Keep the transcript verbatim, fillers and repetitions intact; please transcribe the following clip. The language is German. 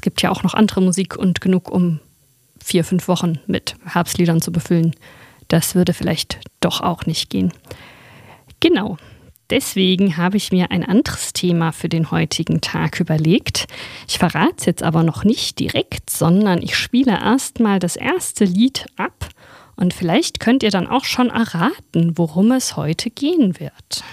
es gibt ja auch noch andere Musik und genug, um vier, fünf Wochen mit Herbstliedern zu befüllen. Das würde vielleicht doch auch nicht gehen. Genau. Deswegen habe ich mir ein anderes Thema für den heutigen Tag überlegt. Ich verrate es jetzt aber noch nicht direkt, sondern ich spiele erstmal das erste Lied ab und vielleicht könnt ihr dann auch schon erraten, worum es heute gehen wird.